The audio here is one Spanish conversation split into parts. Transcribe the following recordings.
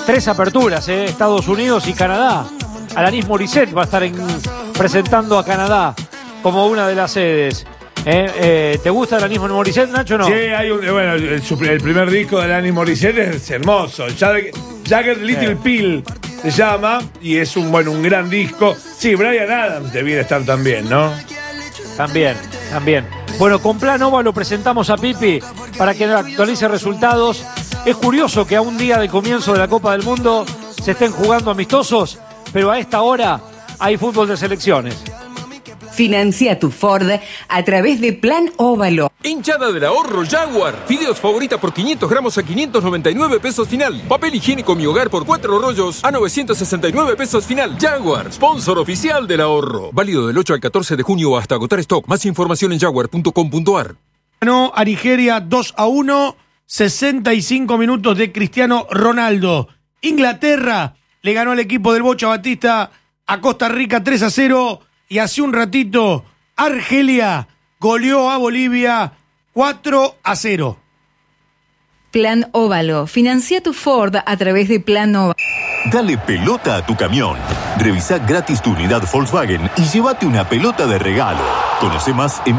3 aperturas, Estados Unidos y Canadá. Alanis Morissette va a estar presentando a Canadá como una de las sedes. ¿Te gusta Alanis Morissette, Nacho, no? Sí, el primer disco de Alanis Morissette es hermoso. Jagged Little Pill se llama y es un gran disco. Sí, Bryan Adams debiera estar también, ¿no? También. Bueno, con Plan OVA lo presentamos a Pipi para que actualice resultados. Es curioso que a un día de comienzo de la Copa del Mundo se estén jugando amistosos, pero a esta hora hay fútbol de selecciones. Financia tu Ford a través de Plan Óvalo. Hinchada del ahorro Jaguar. Fideos favorita por 500 gramos a 599 pesos final. Papel higiénico Mi Hogar por 4 rollos a 969 pesos final. Jaguar, sponsor oficial del ahorro. Válido del 8 al 14 de junio hasta agotar stock. Más información en jaguar.com.ar. Ganó a Nigeria 2-1, 65 minutos de Cristiano Ronaldo. Inglaterra le ganó al equipo del Bocha Batista a Costa Rica 3-0. Y hace un ratito, Argelia goleó a Bolivia 4-0. Plan Óvalo. Financia tu Ford a través de Plan Óvalo. Dale pelota a tu camión. Revisá gratis tu unidad Volkswagen y llévate una pelota de regalo. Conoce más en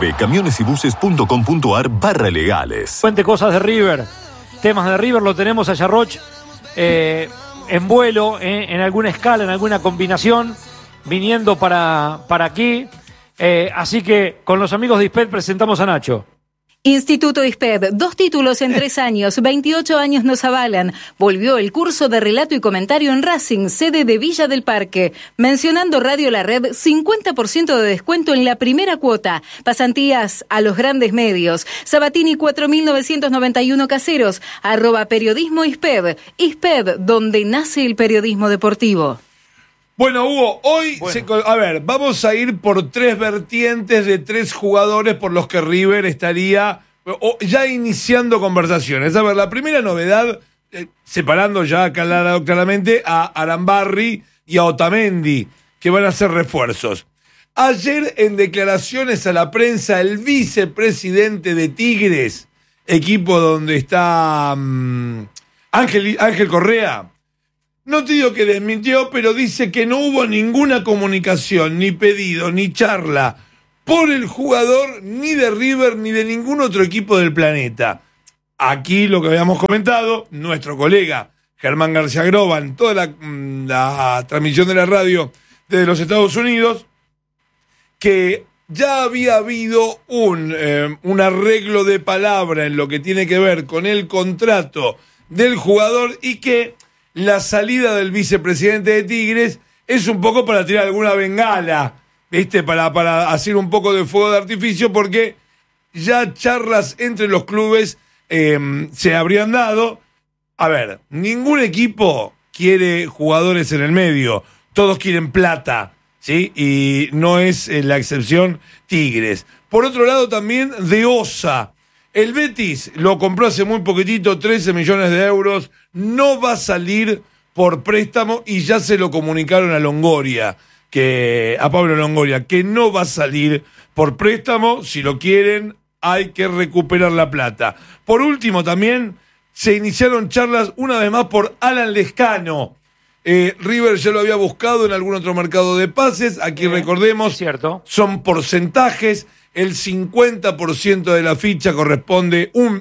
www.camionesybuses.com.ar/legales. Cuente cosas de River. Temas de River lo tenemos a Yarroch en vuelo, en alguna escala, en alguna combinación, viniendo para aquí. Así que con los amigos de ISPED presentamos a Nacho. Instituto ISPED, 2 títulos en 3 años, 28 años nos avalan. Volvió el curso de relato y comentario en Racing, sede de Villa del Parque. Mencionando Radio La Red, 50% de descuento en la primera cuota. Pasantías a los grandes medios. Sabatini 4991 Caseros, @periodismo ISPED. ISPED, donde nace el periodismo deportivo. Bueno, Hugo, hoy, vamos a ir por 3 vertientes de 3 jugadores por los que River estaría ya iniciando conversaciones. A ver, la primera novedad, separando ya claramente a Arambarri y a Otamendi, que van a ser refuerzos. Ayer, en declaraciones a la prensa, el vicepresidente de Tigres, equipo donde está Ángel Correa, no te digo que desmintió, pero dice que no hubo ninguna comunicación, ni pedido, ni charla por el jugador, ni de River, ni de ningún otro equipo del planeta. Aquí lo que habíamos comentado, nuestro colega Germán García Groba, en toda la transmisión de la radio desde los Estados Unidos, que ya había habido un arreglo de palabra en lo que tiene que ver con el contrato del jugador y que la salida del vicepresidente de Tigres es un poco para tirar alguna bengala, ¿viste? Para hacer un poco de fuego de artificio, porque ya charlas entre los clubes se habrían dado. A ver, ningún equipo quiere jugadores en el medio, todos quieren plata, ¿sí? Y no es la excepción Tigres. Por otro lado también de Osa. El Betis lo compró hace muy poquitito, 13 millones de euros, no va a salir por préstamo y ya se lo comunicaron a Pablo Longoria, que no va a salir por préstamo. Si lo quieren, hay que recuperar la plata. Por último, también se iniciaron charlas una vez más por Alan Lescano. River ya lo había buscado en algún otro mercado de pases. Aquí recordemos, cierto, son porcentajes. El 50% de la ficha corresponde, un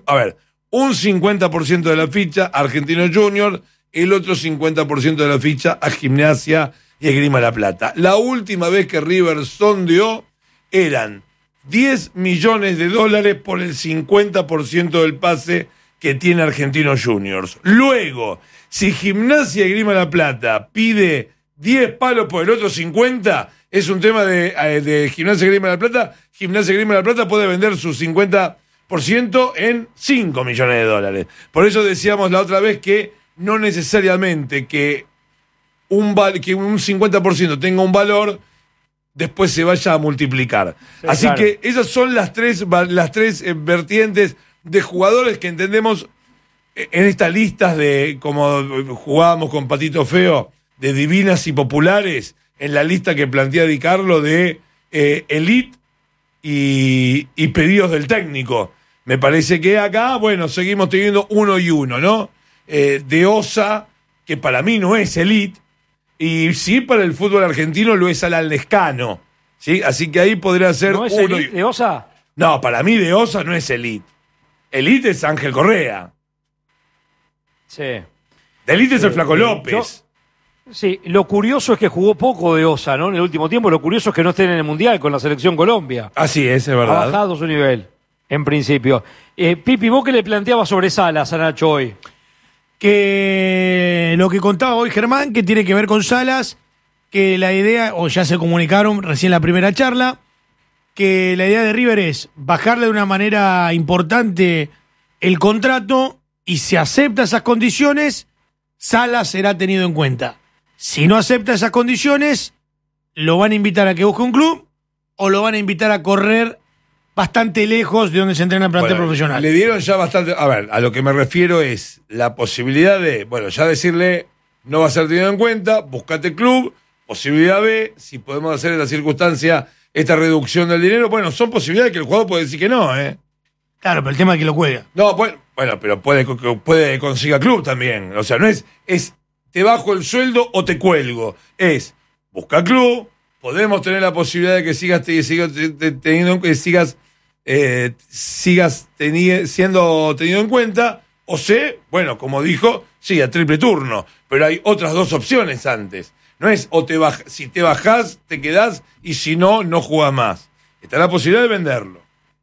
50% de la ficha a Argentino Junior, el otro 50% de la ficha a Gimnasia y Esgrima La Plata. La última vez que River sondeó eran 10 millones de dólares por el 50% del pase que tiene Argentino Juniors. Luego, si Gimnasia y Esgrima La Plata pide 10 palos por el otro 50, es un tema de Gimnasia y Esgrima La Plata. Gimnasia y Esgrima La Plata puede vender su 50% en 5 millones de dólares. Por eso decíamos la otra vez que no necesariamente que un 50% tenga un valor, después se vaya a multiplicar. Sí, así claro, que esas son las tres vertientes de jugadores que entendemos en estas listas de, como jugábamos con Patito Feo, de divinas y populares, en la lista que plantea Di Carlo de elite y pedidos del técnico. Me parece que acá, bueno, seguimos teniendo uno y uno, ¿no? De Osa que para mí no es elite, y sí para el fútbol argentino lo es Alan Lescano, ¿sí? Así que ahí podría ser ¿No es uno. elite de Osa? No, para mí de Osa no es elite. Elite es Ángel Correa. Sí. De elite es el Flaco López. Sí, lo curioso es que jugó poco de Osa, ¿no? En el último tiempo, lo curioso es que no estén en el Mundial con la selección Colombia. Así es Ha verdad. bajado su nivel, en principio. Pipi, ¿vos qué le planteabas sobre Salas a Nacho hoy? Que lo que contaba hoy Germán, que tiene que ver con Salas, que la idea, o ya se comunicaron recién la primera charla, que la idea de River es bajarle de una manera importante el contrato y si acepta esas condiciones, Salas será tenido en cuenta. Si no acepta esas condiciones, lo van a invitar a que busque un club o lo van a invitar a correr bastante lejos de donde se entrena el plantel profesional. Le dieron ya bastante. A ver, a lo que me refiero es la posibilidad de, bueno, ya decirle, no va a ser tenido en cuenta, buscate club, posibilidad B, si podemos hacer en la circunstancia esta reducción del dinero. Bueno, son posibilidades que el jugador puede decir que no, ¿eh? Claro, pero el tema es que lo cuelga. No, bueno, pero puede consiga club también. O sea, no es te bajo el sueldo o te cuelgo. Es busca club, podemos tener la posibilidad de que sigas siendo tenido en cuenta, o sé, bueno, como dijo, sí, a triple turno, pero hay otras dos opciones antes. No es si te bajás, te quedás, y si no, no jugás más. Está la posibilidad de venderlo.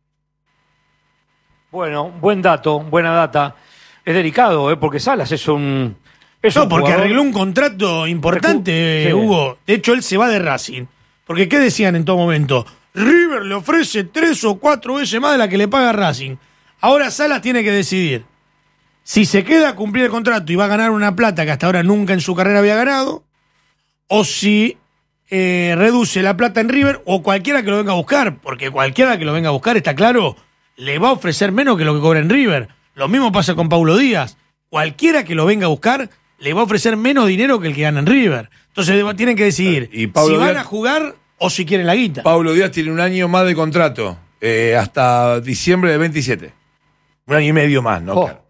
Bueno, buen dato, buena data. Es delicado, porque Salas es un... No, porque arregló un contrato importante, Sí. Hugo. De hecho, él se va de Racing. Porque, ¿qué decían en todo momento? River le ofrece 3 o 4 veces más de la que le paga Racing. Ahora Salas tiene que decidir si se queda a cumplir el contrato y va a ganar una plata que hasta ahora nunca en su carrera había ganado, o si reduce la plata en River o cualquiera que lo venga a buscar. Porque cualquiera que lo venga a buscar, está claro, le va a ofrecer menos que lo que cobra en River. Lo mismo pasa con Paulo Díaz. Cualquiera que lo venga a buscar le va a ofrecer menos dinero que el que gana en River. Entonces tienen que decidir Y Pablo si van Díaz, a jugar o si quieren la guita. Pablo Díaz tiene un año más de contrato, hasta diciembre de 27. Un año y medio más, ¿no? Oh. Claro.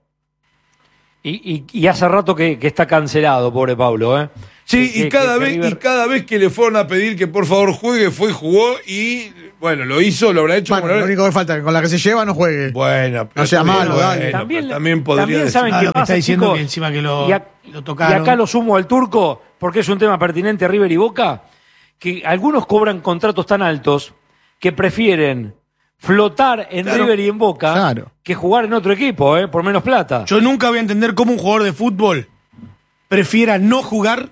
Y hace rato que está cancelado, pobre Pablo, ¿eh? Sí, y cada vez que le fueron a pedir que por favor juegue, fue y jugó, y bueno, lo hizo, lo habrá hecho. Bueno, lo único que falta es que con la que se lleva no juegue. Bueno, No sea malo, dale. También podría también decir. saben Ah, qué lo que pasa, está diciendo chicos, que encima que lo y tocaron. acá lo sumo al turco, porque es un tema pertinente a River y Boca, que algunos cobran contratos tan altos que prefieren flotar en River y en Boca que jugar en otro equipo, por menos plata. Yo nunca voy a entender cómo un jugador de fútbol prefiera no jugar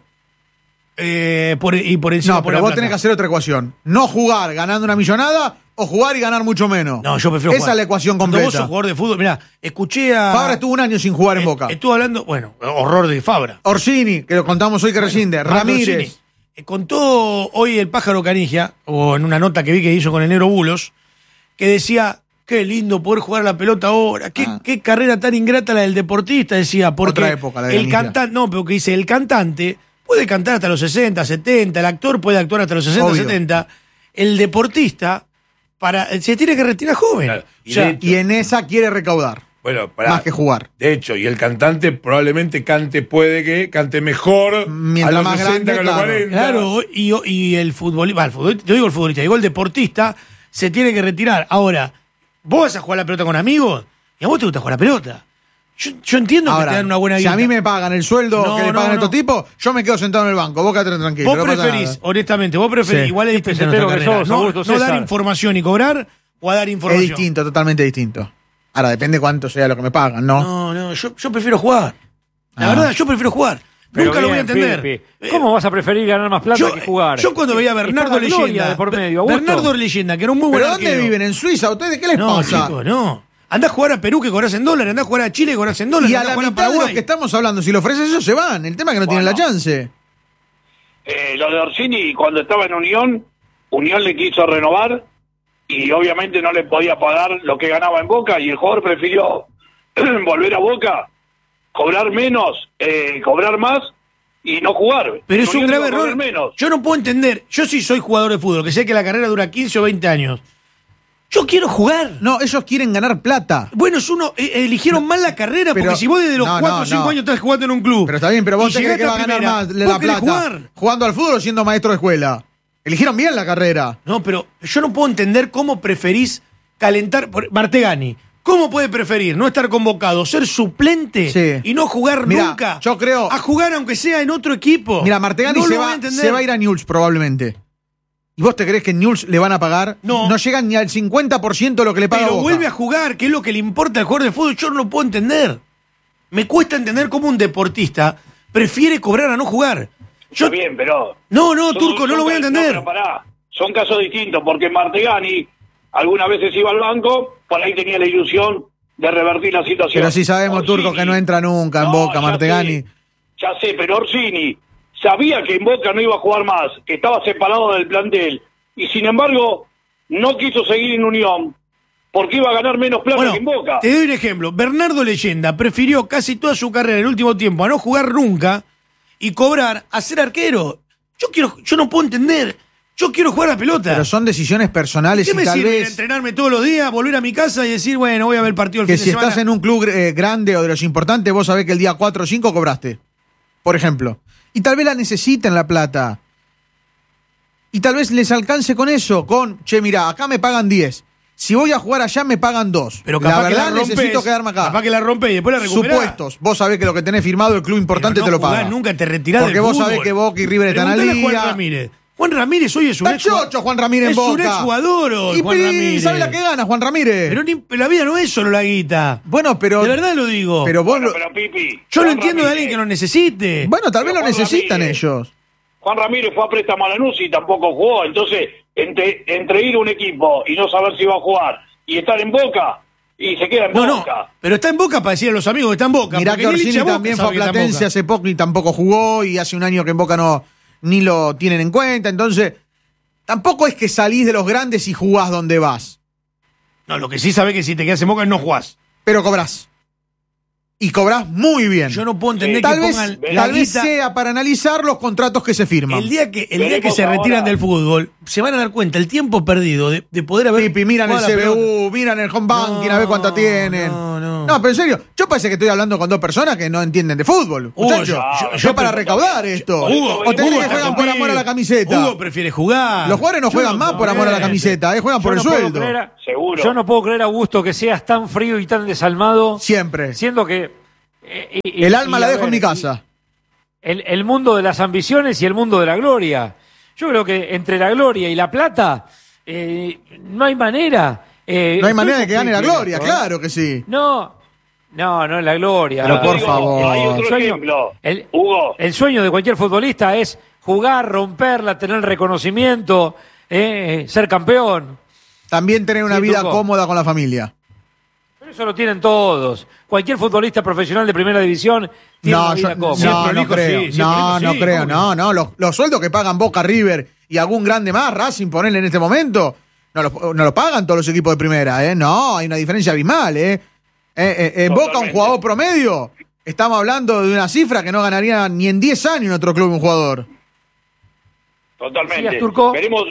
por encima. No, pero vos tenés que hacer otra ecuación. No jugar ganando una millonada o jugar y ganar mucho menos. No, yo prefiero Esa jugar. es la ecuación Cuando completa. vos sos jugador de fútbol, mirá, escuché a... Fabra estuvo un año sin jugar en Boca. Estuvo hablando, bueno, horror de Fabra. Orsini, que lo contamos hoy que rescinde. Ramírez. Contó hoy el Pájaro Canigia, o en una nota que vi que hizo con el Negro Bulos, que decía, qué lindo poder jugar la pelota ahora, qué carrera tan ingrata la del deportista, decía, porque Otra época, la de el Canigia. cantante, no, pero que dice, el cantante puede cantar hasta los 60, 70, el actor puede actuar hasta los 60, Obvio. 70, el deportista se tiene que retirar joven. Claro. O sea, Y en esa quiere recaudar. Bueno, pará. Más que jugar. De hecho, y el cantante probablemente cante mejor Mientras a los más 60 grande, que a los claro. 40. Claro, y el futbolista, yo digo el futbolista, digo el deportista, se tiene que retirar. Ahora, vos vas a jugar la pelota con amigos y a vos te gusta jugar la pelota. Yo entiendo que te dan una buena si guita. a mí me pagan el sueldo No, que le no, pagan a no. estos tipos, yo me quedo sentado en el banco. Vos quédate tranquilo. Vos no pasa preferís, nada. honestamente, vos preferís, Sí. igual es distinto en pesetero nuestra que carrera, sos, no, Augusto no dar César. información y cobrar o a dar Es información. distinto, totalmente distinto. Ahora, depende cuánto sea lo que me pagan, ¿no? No, yo prefiero jugar. La Ah. verdad, yo prefiero jugar. Pero Nunca lo voy a bien, entender. Pipi, ¿cómo vas a preferir ganar más plata que jugar? Yo cuando veía a Bernardo Está la gloria Leyenda, de por medio, Augusto. Bernardo Leyenda, que era un muy buen ¿Pero dónde arquero. viven? ¿En Suiza? ¿Ustedes qué les No, pasa? chicos, no. Andá a jugar a Perú que cobras en dólares, andá a jugar a Chile que cobras en dólares, Y a andá la jugar a mitad de los Paraguay. que estamos hablando, si le ofreces eso, se van. El tema es que no tienen la chance. Lo de Orsini, cuando estaba en Unión le quiso renovar y obviamente no le podía pagar lo que ganaba en Boca y el jugador prefirió volver a Boca, cobrar menos, cobrar más y no jugar. Pero es un Unión grave iba a cobrar error. menos. Yo no puedo entender. Yo sí soy jugador de fútbol, que sé que la carrera dura 15 o 20 años. Yo quiero jugar. No, ellos quieren ganar plata. Bueno, eligieron mal la carrera, porque si vos desde los 4 o 5 años estás jugando en un club. Pero está bien, pero vos te crees que va a ganar más la plata jugar. jugando al fútbol o siendo maestro de escuela. Eligieron bien la carrera. No, pero yo no puedo entender cómo preferís calentar. Martegani, ¿cómo puede preferir no estar convocado, ser suplente y no jugar nunca? Yo creo. A jugar aunque sea en otro equipo. Mira, Martegani se va a ir a Newell's probablemente. ¿Y vos te crees que en Newell's le van a pagar? No llegan ni al 50% de lo que le paga Pero Boca. Vuelve a jugar, que es lo que le importa al jugador de fútbol. Yo no lo puedo entender. Me cuesta entender cómo un deportista prefiere cobrar a no jugar. Está bien, pero... No, Turco, no lo voy a entender. No, pero pará, son casos distintos, porque Martegani algunas veces iba al banco, por ahí tenía la ilusión de revertir la situación. Pero sí sabemos, Orsini, Turco, que no entra nunca en Boca, Martegani. Ya sé, pero Orsini sabía que en Boca no iba a jugar más, que estaba separado del plantel, y sin embargo no quiso seguir en Unión, porque iba a ganar menos plata que en Boca. Te doy un ejemplo. Bernardo Leyenda prefirió casi toda su carrera en el último tiempo a no jugar nunca y cobrar a ser arquero. Yo no puedo entender. Yo quiero jugar a la pelota. Pero son decisiones personales ¿Qué y me tal sirve vez... entrenarme todos los días, volver a mi casa y decir, bueno, voy a ver el partido el que fin de si semana? estás en un club grande o de los importantes, vos sabés que el día 4 o 5 cobraste. Por ejemplo. Y tal vez la necesiten la plata. Y tal vez les alcance con eso. Che, mirá, acá me pagan 10. Si voy a jugar allá me pagan 2. Pero capaz la verdad que la rompes, necesito quedarme acá. Capaz que la rompe y después la recuperás. Supuestos. Vos sabés que lo que tenés firmado el club importante no te lo paga. Nunca te retirás porque del vos fútbol. sabés que Boca y River están al Preguntale a día. Juan Ramírez. Juan Ramírez hoy es un Está chocho Juan Ramírez en Boca. Es un exjugador hoy, y Juan Ramírez. ¿Sabe la que gana Juan Ramírez? Pero la vida no es solo la guita. Bueno, pero... De verdad lo digo. Pero vos Pero Pipi, yo Juan lo entiendo Ramírez, de alguien que lo necesite. Bueno, tal vez lo Juan necesitan Ramírez. ellos. Juan Ramírez fue a préstamo a Lanús y tampoco jugó, entonces entre ir a un equipo y no saber si va a jugar y estar en Boca y se queda en Boca. Pero está en Boca para decir a los amigos que está en Boca. Mirá que Orsini también fue a Platense hace poco y tampoco jugó, y hace un año que en Boca ni lo tienen en cuenta. Entonces, tampoco es que salís de los grandes y jugás donde vas. No, lo que sí sabés que si te quedas en Boca no jugás. Pero cobrás. Y cobrás muy bien. Yo no puedo entender tal que vez, pongan tal vez sea para analizar los contratos que se firman. El día que se retiran del fútbol, se van a dar cuenta el tiempo perdido de poder haber... Pipi, miran el CBU, miran el home banking, a ver cuánto tienen. No, pero en serio, yo parece que estoy hablando con dos personas que no entienden de fútbol. Muchachos, yo para recaudar esto. O tenés que juegan por amor a la camiseta. Hugo prefiere jugar. Los jugadores no juegan más por amor a la camiseta, juegan por el sueldo. Seguro. Yo no puedo creer, Augusto, que seas tan frío y tan desalmado. Siempre. Siendo que... el alma la dejo en mi casa. El mundo de las ambiciones y el mundo de la gloria. Yo creo que entre la gloria y la plata no hay manera. No hay manera de que gane la gloria, claro que sí. No es la gloria. Pero por favor. Hay otro ejemplo. Hugo. El sueño de cualquier futbolista es jugar, romperla, tener reconocimiento, ser campeón. También tener una vida cómoda con la familia. Pero eso lo tienen todos. Cualquier futbolista profesional de primera división tiene una vida cómoda. No creo. No. Los sueldos que pagan Boca, River y algún grande más, Racing, ponele en este momento, no lo pagan todos los equipos de primera, No, hay una diferencia abismal, Boca, un jugador promedio, estamos hablando de una cifra que no ganaría ni en 10 años en otro club un jugador. Totalmente. ¿Sí, Turco? Veremos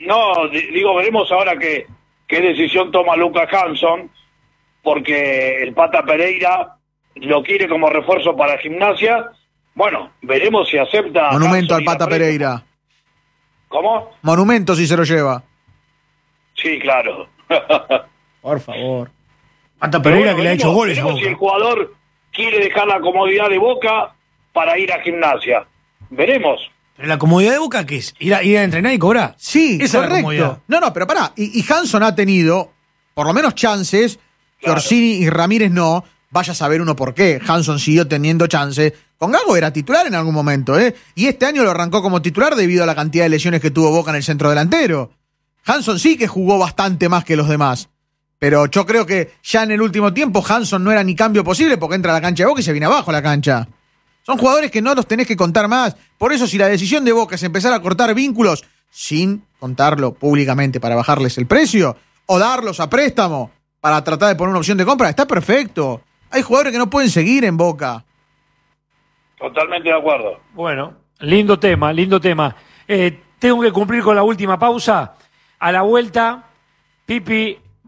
ahora qué decisión toma Lucas Hanson, porque el Pata Pereira lo quiere como refuerzo para Gimnasia. Bueno, veremos si acepta. Monumento al Pata Pereira. ¿Cómo? Monumento si se lo lleva. Sí, claro. Por favor. Pata Pereira que le ha hecho goles. Veremos si el jugador quiere dejar la comodidad de Boca para ir a Gimnasia. Veremos. Pero la comodidad de Boca, ¿qué es? Ir a entrenar y cobrar. Sí, esa correcto. Es la comodidad. No, pero pará. Y Hanson ha tenido, por lo menos, chances que Orsini y Ramírez no. Vaya a saber uno por qué. Hanson siguió teniendo chances. Con Gago era titular en algún momento, Y este año lo arrancó como titular debido a la cantidad de lesiones que tuvo Boca en el centro delantero. Hanson sí que jugó bastante más que los demás. Pero yo creo que ya en el último tiempo Hanson no era ni cambio posible porque entra a la cancha de Boca y se viene abajo a la cancha. Son jugadores que no los tenés que contar más. Por eso, si la decisión de Boca es empezar a cortar vínculos sin contarlo públicamente para bajarles el precio, o darlos a préstamo para tratar de poner una opción de compra, está perfecto. Hay jugadores que no pueden seguir en Boca. Totalmente de acuerdo. Bueno, lindo tema. Tengo que cumplir con la última pausa. A la vuelta, Pipi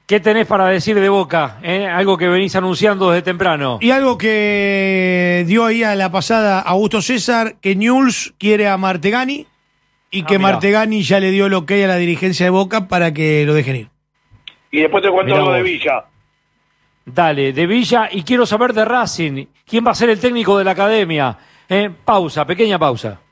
¿Qué tenés para decir de Boca? Algo que venís anunciando desde temprano. Y algo que dio ahí a la pasada Augusto César, que Newell's quiere a Martegani y que mirá. Martegani ya le dio el ok a la dirigencia de Boca para que lo dejen ir. Y después te cuento Mirá algo de vos. Villa. Dale, de Villa, y quiero saber de Racing. ¿Quién va a ser el técnico de la academia? Pausa, pequeña pausa.